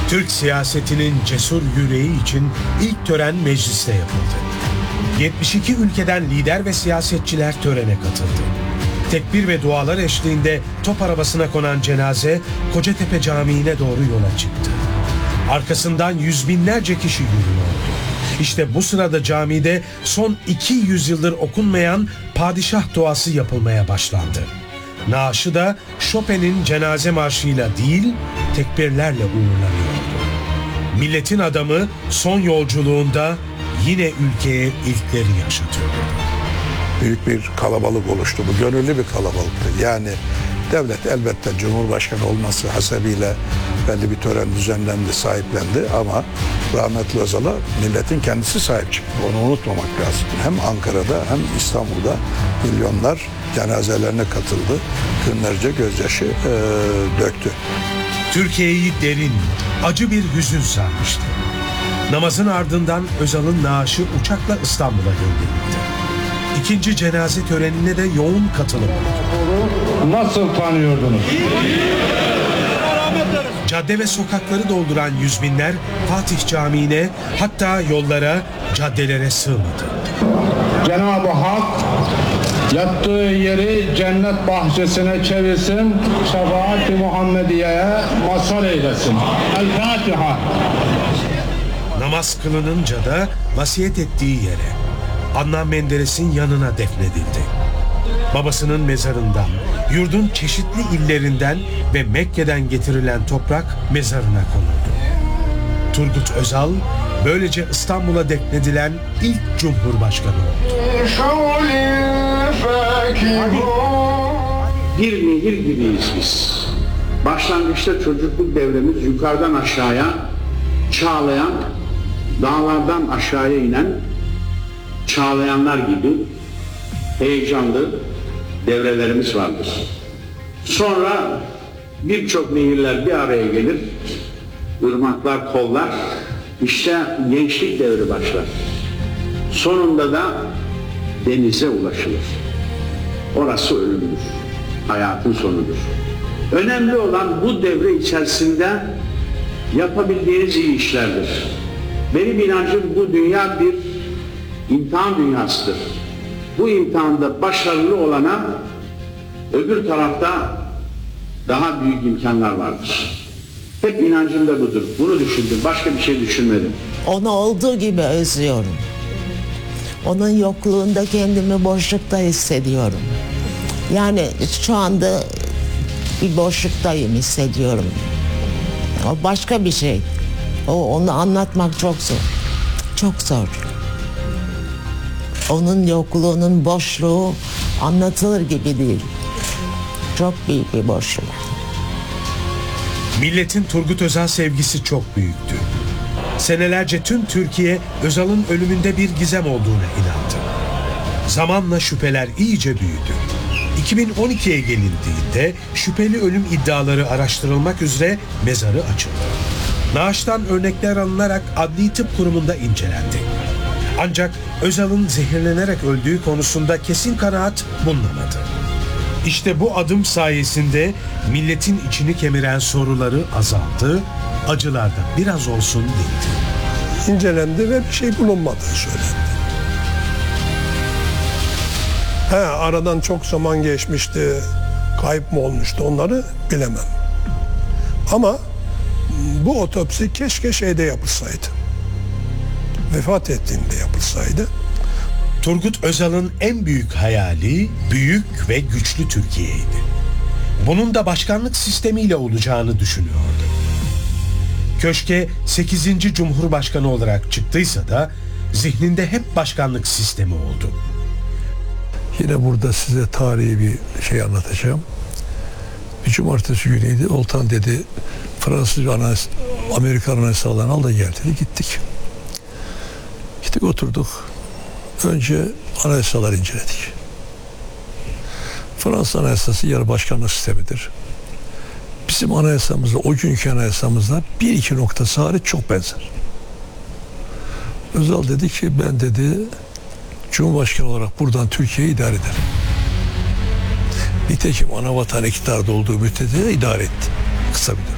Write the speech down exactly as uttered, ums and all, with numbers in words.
Türk siyasetinin cesur yüreği için ilk tören mecliste yapıldı. yetmiş iki ülkeden lider ve siyasetçiler törene katıldı. Tekbir ve dualar eşliğinde top arabasına konan cenaze Kocatepe Camii'ne doğru yola çıktı. Arkasından yüz binlerce kişi yürüyordu. İşte bu sırada camide son iki yüzyıldır okunmayan padişah duası yapılmaya başlandı. Naaşı da Chopin'in cenaze marşıyla değil, tekbirlerle uğurlanıyordu. Milletin adamı son yolculuğunda yine ülkeye ilkleri yaşatıyordu. Büyük bir kalabalık oluştu. Bu gönüllü bir kalabalıktı. Yani devlet elbette Cumhurbaşkanı olması hasebiyle belli bir tören düzenlendi, sahiplendi ama rahmetli Özal'a milletin kendisi sahip çıktı. Onu unutmamak lazım. Hem Ankara'da hem İstanbul'da milyonlar cenazelerine katıldı. Günlerce gözyaşı e, döktü. Türkiye'yi derin, acı bir hüzün sarmıştı. Namazın ardından Özal'ın naaşı uçakla İstanbul'a gönderildi. İkinci cenaze törenine de yoğun katılım oldu. Nasıl tanıyordunuz? Cadde ve sokakları dolduran yüz binler Fatih Camii'ne, hatta yollara, caddelere sığmadı. Cenab-ı Hak yattığı yeri cennet bahçesine çevirsin, şefaat-i Muhammediye'ye mazhar eylesin. El Fatiha. Namaz kılınınca da vasiyet ettiği yere, Adnan Menderes'in yanına defnedildi. Babasının mezarından, yurdun çeşitli illerinden ve Mekke'den getirilen toprak mezarına konuldu. Turgut Özal böylece İstanbul'a defnedilen ilk Cumhurbaşkanı oldu. Bir nehir gibiyiz biz. Başlangıçta çocukluk devremiz yukarıdan aşağıya çağlayan, dağlardan aşağıya inen çağlayanlar gibi heyecanlı devrelerimiz vardır. Sonra birçok nehirler bir araya gelir, ırmaklar kollar, işte gençlik devri başlar. Sonunda da denize ulaşılır. Orası ölümdür, hayatın sonudur. Önemli olan bu devre içerisinde yapabildiğiniz iyi işlerdir. Benim inancım bu dünya bir imtihan dünyasıdır. Bu imtihanda başarılı olana öbür tarafta daha büyük imkanlar vardır. Hep inancım da budur. Bunu düşündüm. Başka bir şey düşünmedim. Onu olduğu gibi özlüyorum. Onun yokluğunda kendimi boşlukta hissediyorum. Yani şu anda bir boşluktayım hissediyorum. O başka bir şey. O, onu anlatmak çok zor. Çok zor. Onun yokluğunun boşluğu anlatılır gibi değil. Çok büyük bir boşluk. Milletin Turgut Özal sevgisi çok büyüktü. Senelerce tüm Türkiye Özal'ın ölümünde bir gizem olduğuna inandı. Zamanla şüpheler iyice büyüdü. iki bin on ikiye gelindiğinde şüpheli ölüm iddiaları araştırılmak üzere mezarı açıldı. Naaştan örnekler alınarak Adli Tıp Kurumu'nda incelendi. Ancak Özal'ın zehirlenerek öldüğü konusunda kesin kanaat bulunamadı. İşte bu adım sayesinde milletin içini kemiren soruları azaldı, acılar da biraz olsun dindi. İncelendi ve bir şey bulunmadığı söylendi. He, aradan çok zaman geçmişti, kayıp mı olmuştu onları bilemem. Ama bu otopsi keşke şeyde yapılsaydı. Vefat ettiğinde yapılsaydı. Turgut Özal'ın en büyük hayali büyük ve güçlü Türkiye'ydi. Bunun da başkanlık sistemiyle olacağını düşünüyordu. Köşke sekizinci Cumhurbaşkanı olarak çıktıysa da zihninde hep başkanlık sistemi oldu. Yine burada size tarihi bir şey anlatacağım. Bir cumartesi günüydü. Oltan dedi Fransız anayasa, Amerikan anayasalarını al da gel dedi. Gittik. Gittik oturduk. Önce anayasaları inceledik. Fransız anayasası yarı başkanlık sistemidir. Bizim anayasamızla, o günkü anayasamızla bir iki noktası hariç çok benzer. Özal dedi ki ben dedi Cumhurbaşkanı olarak buradan Türkiye'yi idare ederim. Nitekim ana vatan iktidarda olduğu müddetçe idare etti. Kısa bir dönem.